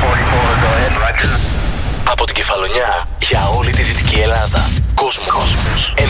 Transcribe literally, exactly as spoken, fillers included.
Από την Κεφαλονιά για όλη τη Δυτική Ελλάδα. Κόσμος